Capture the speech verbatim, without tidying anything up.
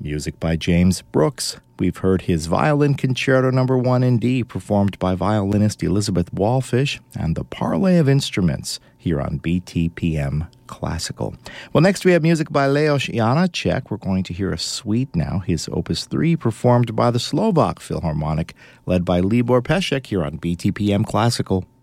Music by James Brooks. We've heard his Violin Concerto Number one in D, performed by violinist Elizabeth Wallfish, and the Parley of Instruments here on B T P M Classical. Well, next we have music by Leos Janáček. We're going to hear a suite now, his Opus three, performed by the Slovak Philharmonic, led by Libor Pesek here on B T P M Classical.